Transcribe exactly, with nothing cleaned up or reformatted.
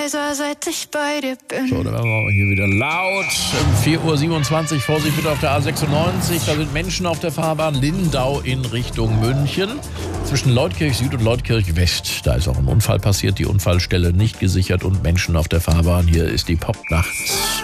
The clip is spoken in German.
leiser, seit ich bei dir bin. So, dann werden wir hier wieder laut. vier Uhr siebenundzwanzig, Vorsicht bitte auf der A sechsundneunzig. Da sind Menschen auf der Fahrbahn Lindau in Richtung München. Zwischen Leutkirch Süd und Leutkirch West. Da ist auch ein Unfall passiert, die Unfallstelle nicht gesichert und Menschen auf der Fahrbahn. Hier ist die Pop nachts.